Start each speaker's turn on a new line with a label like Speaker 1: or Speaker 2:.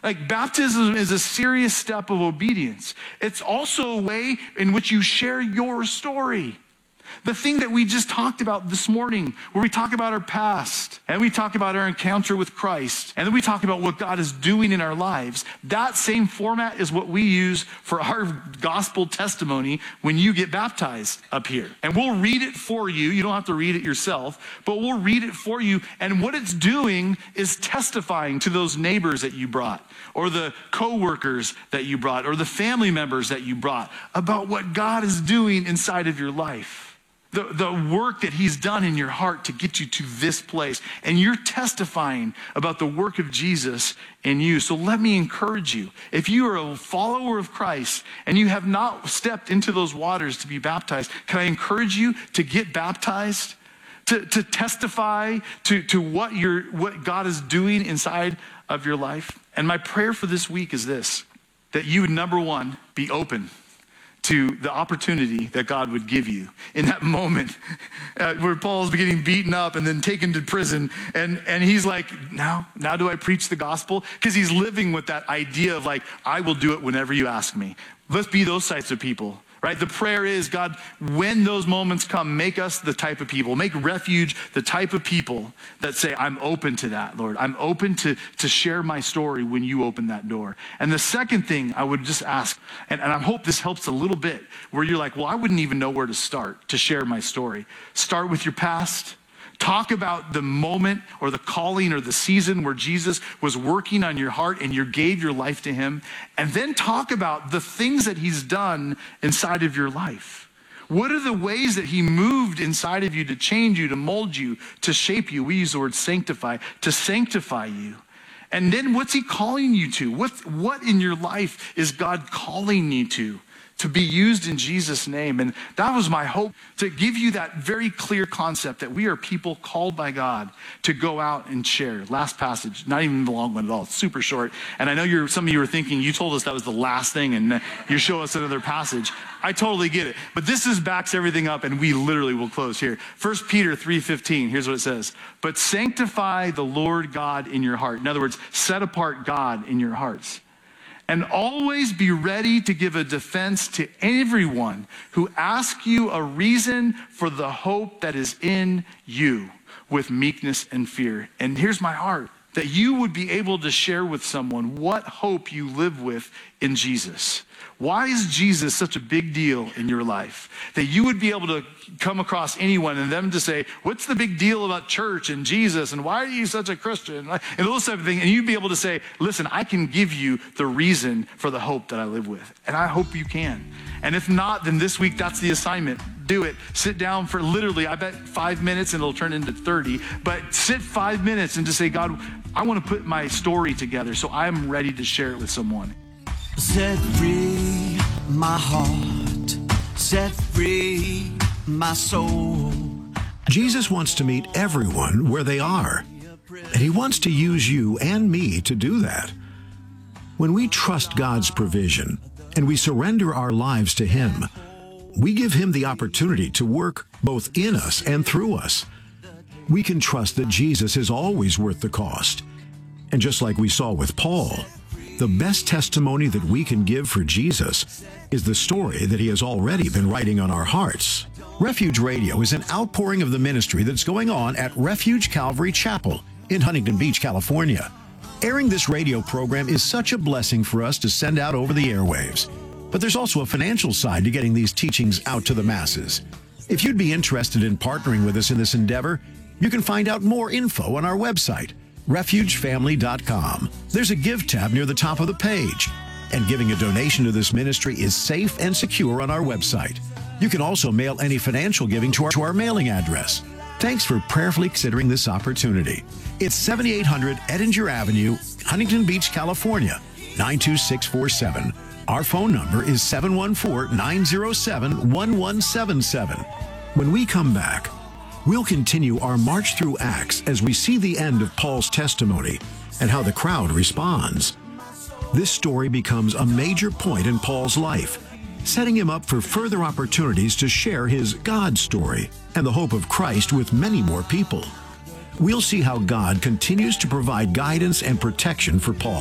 Speaker 1: Like, baptism is a serious step of obedience. It's also a way in which you share your story. The thing that we just talked about this morning, where we talk about our past, and we talk about our encounter with Christ, and then we talk about what God is doing in our lives, that same format is what we use for our gospel testimony when you get baptized up here. And we'll read it for you. You don't have to read it yourself, but we'll read it for you. And what it's doing is testifying to those neighbors that you brought, or the coworkers that you brought, or the family members that you brought, about what God is doing inside of your life. The work that he's done in your heart to get you to this place. And you're testifying about the work of Jesus in you. So let me encourage you. If you are a follower of Christ and you have not stepped into those waters to be baptized, can I encourage you to get baptized? To testify to what God is doing inside of your life? And my prayer for this week is this: that you would, number one, be open to the opportunity that God would give you in that moment where Paul's getting beaten up and then taken to prison. And he's like, now do I preach the gospel? Because he's living with that idea of like, I will do it whenever you ask me. Let's be those types of people, right? The prayer is, God, when those moments come, make us the type of people, make Refuge the type of people that say, I'm open to that, Lord. I'm open to share my story when you open that door. And the second thing I would just ask, and I hope this helps a little bit, where you're like, well, I wouldn't even know where to start to share my story. Start with your past. Talk about the moment or the calling or the season where Jesus was working on your heart and you gave your life to him. And then talk about the things that he's done inside of your life. What are the ways that he moved inside of you to change you, to mold you, to shape you? We use the word sanctify, to sanctify you. And then what's he calling you to? What in your life is God calling you to be used in Jesus' name? And that was my hope, to give you that very clear concept that we are people called by God to go out and share. Last passage, not even the long one at all, it's super short. And I know some of you are thinking, you told us that was the last thing and you show us another passage. I totally get it. But this backs everything up, and we literally will close here. 1 Peter 3:15, here's what it says. But sanctify the Lord God in your heart. In other words, set apart God in your hearts. And always be ready to give a defense to everyone who asks you a reason for the hope that is in you with meekness and fear. And here's my heart, that you would be able to share with someone what hope you live with in Jesus. Why is Jesus such a big deal in your life? That you would be able to come across anyone and them to say, what's the big deal about church and Jesus, and why are you such a Christian? And those type of things. And you'd be able to say, listen, I can give you the reason for the hope that I live with. And I hope you can. And if not, then this week, that's the assignment. Do it. Sit down for literally, I bet 5 minutes, and it'll turn into 30. But sit 5 minutes and just say, God, I want to put my story together so I'm ready to share it with someone.
Speaker 2: Set free my heart, set free my soul.
Speaker 3: Jesus wants to meet everyone where they are, and he wants to use you and me to do that. When we trust God's provision and we surrender our lives to him, we give him the opportunity to work both in us and through us. We can trust that Jesus is always worth the cost. And just like we saw with Paul, the best testimony that we can give for Jesus is the story that he has already been writing on our hearts. Refuge Radio is an outpouring of the ministry that's going on at Refuge Calvary Chapel in Huntington Beach, California. Airing this radio program is such a blessing for us to send out over the airwaves. But there's also a financial side to getting these teachings out to the masses. If you'd be interested in partnering with us in this endeavor, you can find out more info on our website, refugefamily.com. There's a Give tab near the top of the page, and giving a donation to this ministry is safe and secure on our website. You can also mail any financial giving to our mailing address. Thanks for prayerfully considering this opportunity. It's 7800 Edinger Avenue, Huntington Beach, California, 92647. Our phone number is 714-907-1177. When we come back, we'll continue our march through Acts as we see the end of Paul's testimony and how the crowd responds. This story becomes a major point in Paul's life, setting him up for further opportunities to share his God story and the hope of Christ with many more people. We'll see how God continues to provide guidance and protection for Paul.